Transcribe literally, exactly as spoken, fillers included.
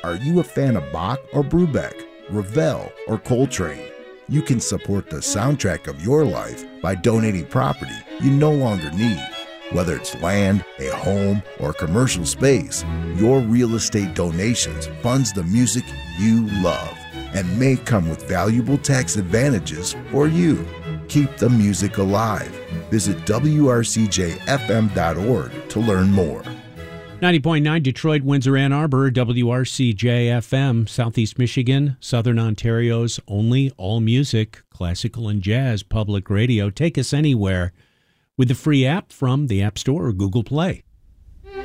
Are you a fan of Bach or Brubeck, Ravel or Coltrane? You can support the soundtrack of your life by donating property you no longer need. Whether it's land, a home, or commercial space, your real estate donations funds the music you love and may come with valuable tax advantages for you. Keep the music alive. Visit W R C J F M dot org to learn more. ninety point nine Detroit, Windsor, Ann Arbor, W R C J F M, Southeast Michigan, Southern Ontario's only all-music, classical and jazz public radio. Take us anywhere with the free app from the App Store or Google Play.